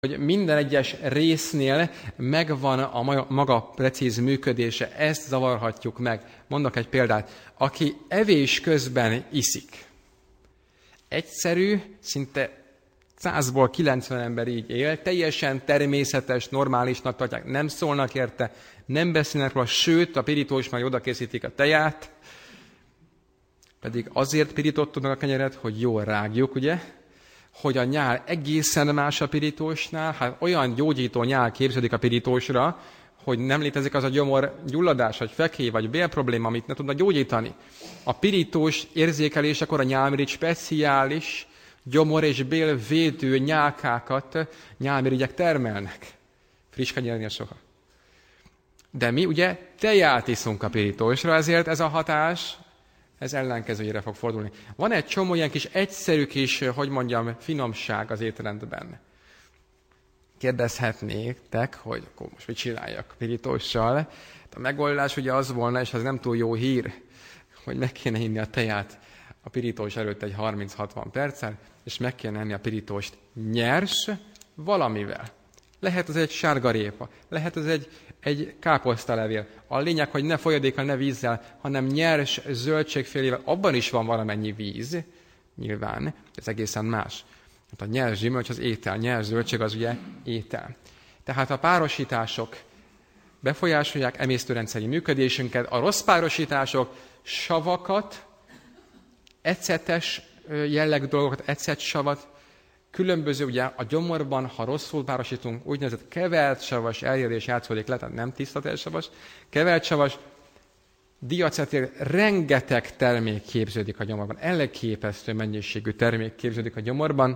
hogy minden egyes résznél megvan a maga precíz működése, ezt zavarhatjuk meg. Mondok egy példát. Aki evés közben iszik, egyszerű, szinte 100-ból 90 ember így él, teljesen természetes, normálisnak tartják, nem szólnak érte, nem beszélnek róla, sőt, a pirítós már oda készítik a teját, pedig azért pirítottuk meg a kenyeret, hogy jól rágjuk, ugye? Hogy a nyál egészen más a pirítósnál, hát olyan gyógyító nyál képződik a pirítósra, hogy nem létezik az a gyomor gyulladás, vagy fekély, vagy bélprobléma, amit ne tudna gyógyítani. A pirítós érzékelésekor a nyálmirigy speciális gyomor és bélvédő nyálkákat nyálmirigyek termelnek. Friss kenyérnél soha. De mi ugye teját iszunk a pirítósra, ezért ez a hatás, ez ellenkezőjére fog fordulni. Van egy csomó ilyen kis egyszerű kis, finomság az étrendben. Kérdezhetnétek, hogy akkor most mit csináljak pirítóssal. A megoldás ugye az volna, és ez nem túl jó hír, hogy meg kéne hinni a teját a pirítós előtt egy 30-60 perccel, és meg kéne enni a pirítóst nyers valamivel. Lehet az egy sárgarépa, lehet az egy káposztalevél. A lényeg, hogy ne folyadékkal, ne vízzel, hanem nyers zöldségfélével. Abban is van valamennyi víz, nyilván, ez egészen más. Hát a nyers gyümölcs az étel, nyers zöldség az ugye étel. Tehát a párosítások befolyásolják emésztőrendszeri működésünket, a rossz párosítások savakat, ecetes jellegű dolgokat, ecetsavat, különböző, ugye a gyomorban, ha rosszul párosítunk, úgynevezett kevert savas eljárás játszódik le, tehát nem tiszta tejsavas, kevert savas, diacetil, rengeteg termék képződik a gyomorban, elképesztő mennyiségű termék képződik a gyomorban.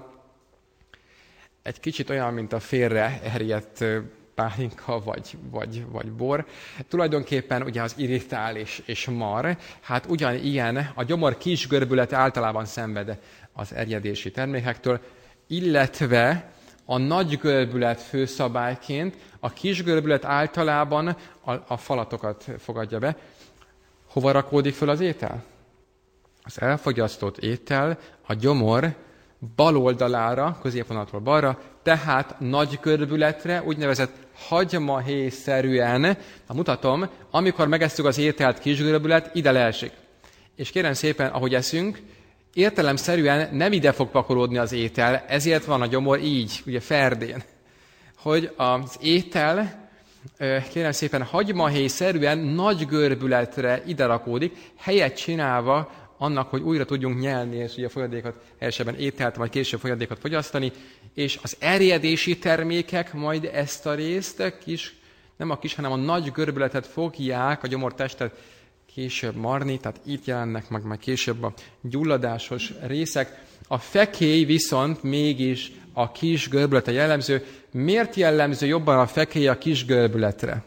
Egy kicsit olyan, mint a félre erjedt pálinka vagy bor. Tulajdonképpen ugye az irritál és mar, hát ugyanilyen a gyomor kis görbület általában szenved az erjedési termékektől, illetve a nagy görbület főszabályként a kis görbület általában a falatokat fogadja be. Hova rakódik föl az étel? Az elfogyasztott étel a gyomor bal oldalára, középvonaltól balra, tehát nagy görbületre, úgynevezett hagymahéjszerűen, mutatom, amikor megesszük az ételt kis görbület, ide leesik. És kérem szépen, ahogy eszünk, értelemszerűen nem ide fog pakolódni az étel, ezért van a gyomor így, ugye ferdén. Hogy az étel, kérem szépen, hagymahéjszerűen nagy görbületre ide rakódik, helyet csinálva annak, hogy újra tudjunk nyelni, és ugye folyadékot, elsőben ételt, vagy később folyadékot fogyasztani, és az erjedési termékek majd ezt a részt, nem a kis, hanem a nagy görbületet fogják, a gyomortestet később marni, tehát itt jelennek meg majd később a gyulladásos részek. A fekély viszont mégis a kis görbülete jellemző. Miért jellemző jobban a fekély a kis görbületre?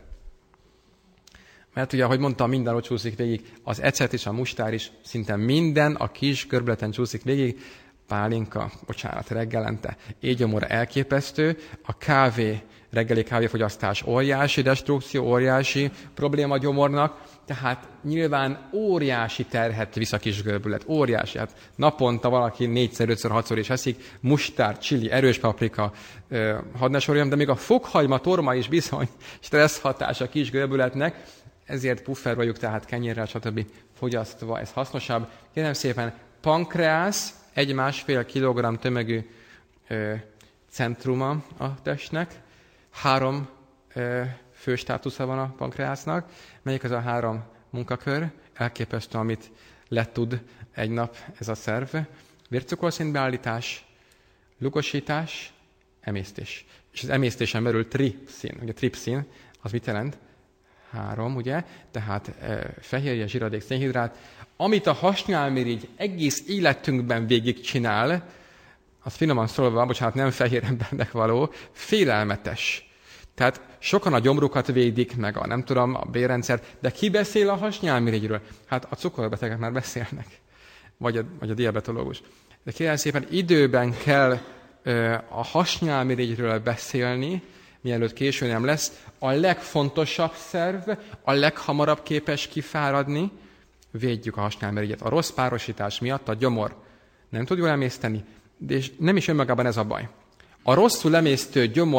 Mert ugye, ahogy mondtam, minden ott csúszik végig, az ecet és a mustár is, szinte minden a kis görbületen csúszik végig. Pálinka, reggelente, étgyomor elképesztő, a reggeli kávéfogyasztás óriási destrukció, óriási probléma a gyomornak, tehát nyilván óriási terhet visz a kis görbület, óriási. Hát naponta valaki 4-szer, 5-ször, 6-szor is eszik, mustár, chili, erős paprika, hadd ne soroljam, de még a fokhagyma, torma is bizony stressz hatás a kis görbületnek, ezért pufferoljuk, tehát kenyérrel, stb. Fogyasztva, ez hasznosabb. Kérem szépen, pankreász, 1,5 kilogramm tömegű centruma a testnek, 3 fő státusza van a pankreásznak. Melyik az a 3 munkakör? Elképesztő, amit letud egy nap ez a szerv. Vércukorszint beállítás, lukosítás, emésztés. És az emésztésen belül tripszin. Ugye tripszin, az mit jelent? 3, ugye? Tehát fehérje, zsíradék, szénhidrát. Amit a hasnyálmirigy egész életünkben végig csinál, az finoman szólva, nem fehér embernek való, félelmetes. Tehát sokan a gyomrukat védik, meg a bélrendszert, de ki beszél a hasnyálmirigyről? Hát a cukorbetegek már beszélnek, vagy a diabetológus. De kérem szépen, időben kell a hasnyálmirigyről beszélni, mielőtt késő nem lesz. A legfontosabb szerv, a leghamarabb képes kifáradni, védjük a hasnyálmirigyet. A rossz párosítás miatt a gyomor nem tud jól emészteni, és nem is önmagában ez a baj. A rosszul emésztő gyomor